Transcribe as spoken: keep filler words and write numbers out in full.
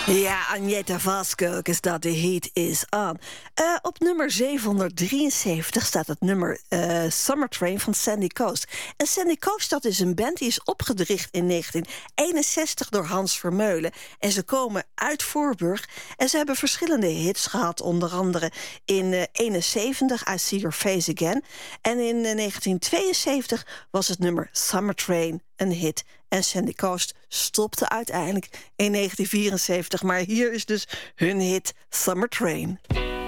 Ja, Agneta Vasco is dat, de Heat is on. Uh, op nummer zevenhonderddrieënzeventig staat het nummer uh, Summer Train van Sandy Coast. En Sandy Coast, dat is een band die is opgericht in negentien eenenzestig door Hans Vermeulen. En ze komen uit Voorburg. En ze hebben verschillende hits gehad, onder andere in uh, eenenzeventig, I See Your Face Again. En in uh, negentien tweeënzeventig was het nummer Summer Train een hit. En Sandy Coast stopte uiteindelijk in negentien vierenzeventig. Maar hier is dus hun hit Summer Train.